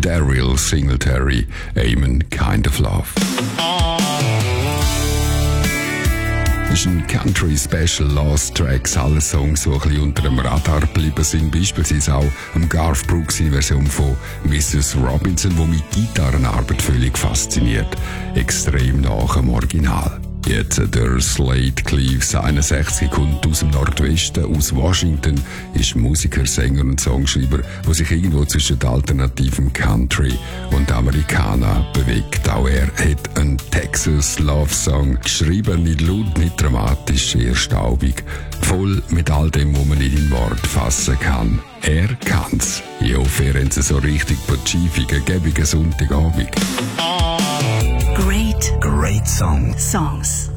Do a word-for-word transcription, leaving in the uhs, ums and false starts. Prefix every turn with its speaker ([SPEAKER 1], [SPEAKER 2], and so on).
[SPEAKER 1] Daryl Singletary, Amen Kind of Love. Das ist ein Country-Special Lost Tracks, alle Songs, die ein bisschen unter dem Radar geblieben sind. Beispielsweise auch am Garth Brooks seine Version von Missus Robinson, die mit Gitarrenarbeit völlig fasziniert. Extrem nach dem Original. Jetzt der Slade Cleaves, einundsechzig, kommt aus dem Nordwesten, aus Washington, ist Musiker, Sänger und Songschreiber, der sich irgendwo zwischen alternativem Country und Americana bewegt. Auch er hat einen Texas Love Song geschrieben, nicht laut, nicht dramatisch, eher staubig, voll mit all dem, was man nicht in Wort fassen kann. Er kann's. Ich hoffe, ihr habt es so richtig pazifik, gäbigen Sonntagabend.
[SPEAKER 2] Great,
[SPEAKER 1] great song.
[SPEAKER 2] songs.